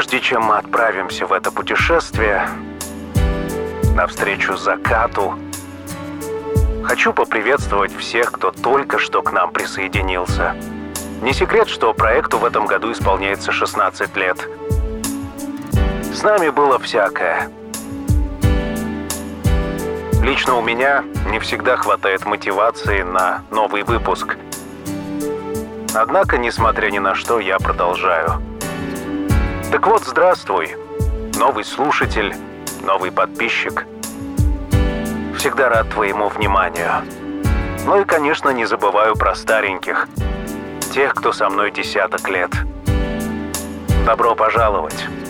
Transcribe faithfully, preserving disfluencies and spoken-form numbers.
прежде чем мы отправимся в это путешествие, навстречу закату, хочу поприветствовать всех, кто только что к нам присоединился. Не секрет, что проекту в этом году исполняется шестнадцать лет. С нами было всякое. Лично у меня не всегда хватает мотивации на новый выпуск. Однако, несмотря ни на что, я продолжаю. Так вот, здравствуй, новый слушатель, новый подписчик. Всегда рад твоему вниманию. Ну и, конечно, не забываю про стареньких, тех, кто со мной десяток лет. Добро пожаловать.